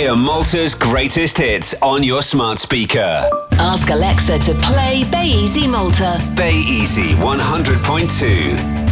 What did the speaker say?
hear Malta's greatest hits on your smart speaker. Ask Alexa to play Bay Easy Malta. Bay Easy 100.2.